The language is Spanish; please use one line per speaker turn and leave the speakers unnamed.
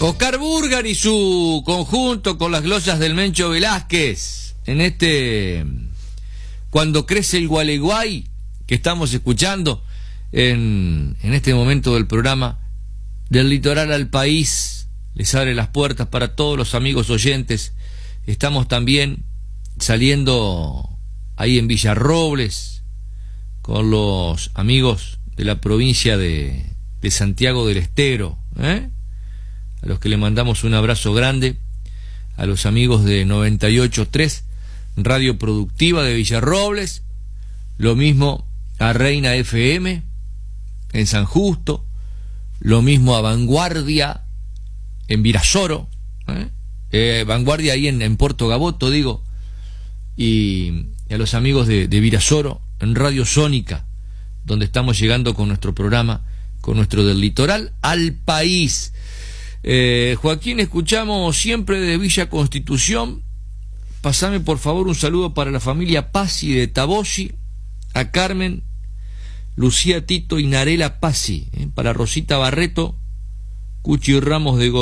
Oscar Burgar y su conjunto con las glosas del Mencho Velázquez en Cuando crece el Gualeguay, que estamos escuchando en este momento del programa. Del litoral al país, les abre las puertas para todos los amigos oyentes. Estamos también saliendo ahí en Villarrobles con los amigos de la provincia de Santiago del Estero, a los que le mandamos un abrazo grande, a los amigos de 98.3 Radio Productiva de Villarrobles, lo mismo a Reina FM en San Justo, lo mismo a Vanguardia en Virasoro, Vanguardia ahí en Puerto Gaboto, digo, y a los amigos de Virasoro en Radio Sónica, donde estamos llegando con nuestro programa, con nuestro Del Litoral al País. Joaquín, escuchamos siempre de Villa Constitución. Pasame por favor un saludo para la familia Pazzi de Tabosi, a Carmen, Lucía, Tito y Narela Pazzi, para Rosita Barreto, Cuchi Ramos de